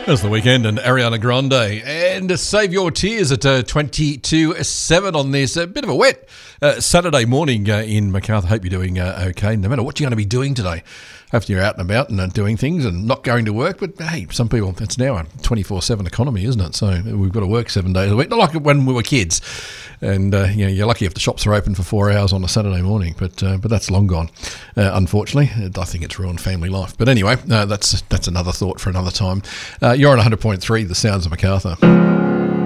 There's The Weekend and Ariana Grande. And Save Your Tears at 22:07 on this. A bit of a wet Saturday morning in Macarthur. Hope you're doing okay, no matter what you're going to be doing today. Hopefully you're out and about and doing things and not going to work. But, hey, some people, it's now a 24/7 economy, isn't it? So we've got to work 7 days a week. Not like when we were kids. And, you're lucky if the shops are open for 4 hours on a Saturday morning. But that's long gone, unfortunately. I think it's ruined family life. But anyway, that's another thought for another time. You're on 100.3, The Sounds of Macarthur.